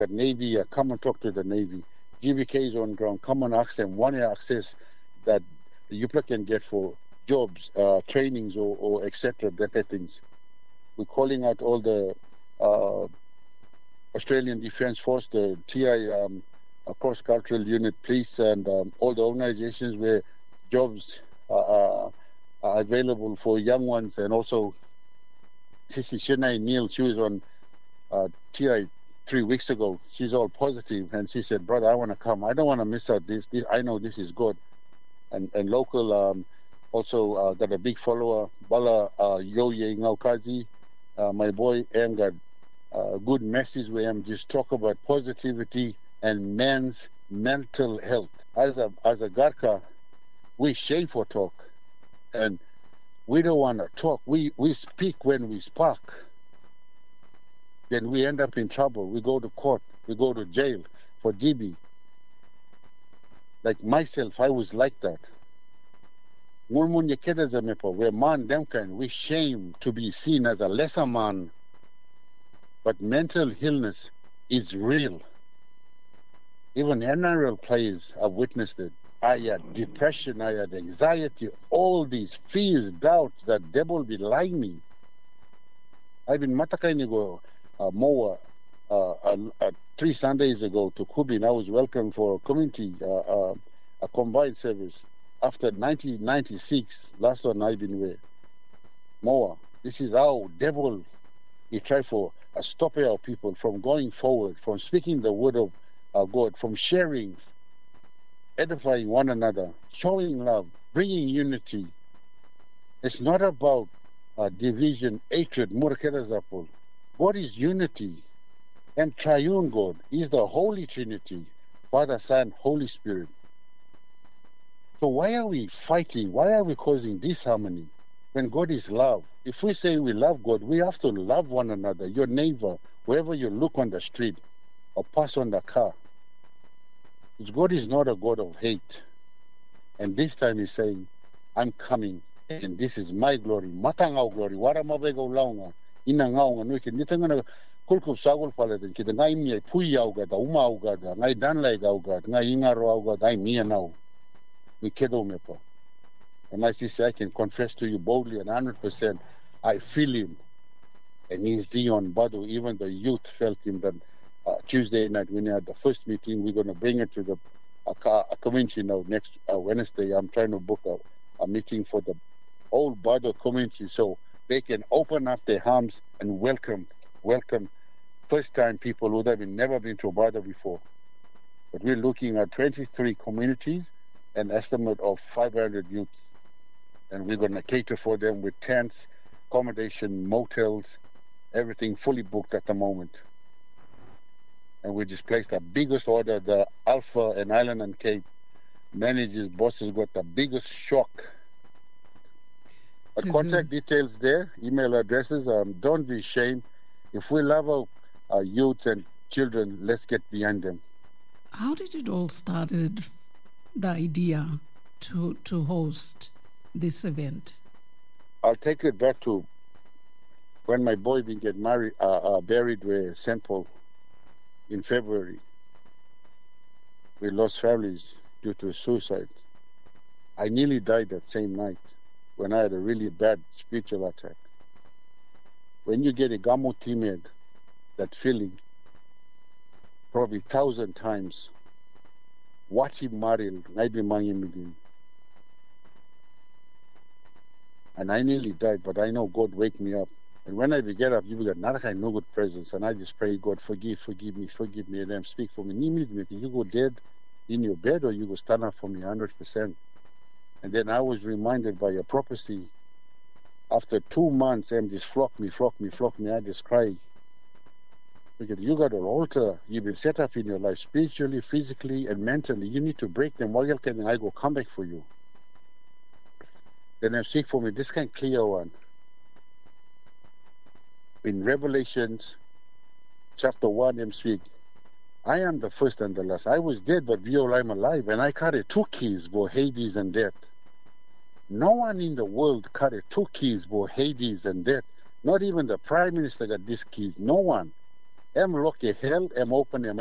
The Navy, come and talk to the Navy. GBK is on ground. Come and ask them 1 year access that the UPLA can get for jobs, trainings, or etc. That things. We're calling out all the Australian Defence Force, the TI cross-cultural unit, police, and all the organizations where jobs are available for young ones. And also, Sissy Shinai Neil, she was on TI 3 weeks ago. She's all positive, and she said, brother, I want to come. I don't want to miss out this. I know this is good. And local also got a big follower, Bala Yoye Ngaukazi. My boy Em got a good message where I'm just talk about positivity and men's mental health. As a Garka, we shame for talk, and we don't want to talk. We speak when we spark. Then we end up in trouble. We go to court. We go to jail for DB. Like myself, I was like that. We're man them kind. We shame to be seen as a lesser man. But mental illness is real. Even NRL players have witnessed it. I had depression, I had anxiety, all these fears, doubts that devil be lying me. I've been matakaini go Moa 3 Sundays ago to Kubin. I was welcomed for a community, a combined service. After 1996, last one I've been with Moa. This is how devil he tried for stop our people from going forward, from speaking the word of God, from sharing, edifying one another, showing love, bringing unity. It's not about division, hatred, muraketazapul. God is unity and triune God. He's the Holy Trinity, Father, Son, Holy Spirit. So why are we fighting? Why are we causing disharmony when God is love? If we say we love God, we have to love one another, your neighbor, wherever you look on the street or pass on the car. Because God is not a God of hate. And this time he's saying, I'm coming, and this is my glory. Matangao glory. Waramabego launga. Inangaunga nuikin. Nitangana kulkup sagul palatin. Kita ngai miya puy augada, uma augada, ngai danlay augada, ngai ingaro augada, ngai miya now. And my sister, I can confess to you boldly and 100%, I feel him. And he's Dion Badu. Even the youth felt him. That Tuesday night when we had the first meeting, we're going to bring it to the community now next Wednesday. I'm trying to book a meeting for the whole Badu community so they can open up their arms and welcome first-time people who have never been to Badu before. But we're looking at 23 communities, an estimate of 500 youths. And we're going to cater for them with tents, accommodation, motels, everything fully booked at the moment. And we just placed the biggest order. The Alpha and Island and Cape managers, bosses got the biggest shock. But contact details there, email addresses. Don't be ashamed. If we love our youths and children, let's get behind them. How did it all started? The idea to host this event? I'll take it back to when my boy been get married, buried with St. Paul in February. We lost families due to suicide. I nearly died that same night when I had a really bad spiritual attack. When you get a gamo timid, that feeling, probably 1,000 times. Wati Maril, Naibi Mangimidin. And I nearly died, but I know God wake me up. And when I get up, you got another kind of no good presence. And I just pray, God, forgive me, and then speak for me. You go dead in your bed or you go stand up for me 100%. And then I was reminded by a prophecy. After 2 months, them just flock me. I just cry. Because you got an altar, you've been set up in your life spiritually, physically, and mentally. You need to break them. While can I go come back for you? Then they seek for me. This kind of clear one. In Revelations chapter 1, them speak, I am the first and the last. I was dead, but behold, I'm alive. And I carry 2 keys for Hades and death. No one in the world carry 2 keys for Hades and death. Not even the Prime Minister got these keys. No one. Em look hell, em open em